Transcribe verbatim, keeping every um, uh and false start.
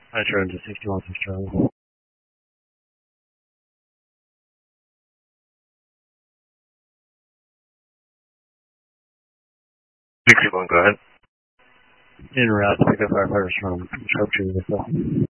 I turned to sixty-one six Charlie. sixty-one, go ahead. En route to pick up firefighters from Sharpshooter.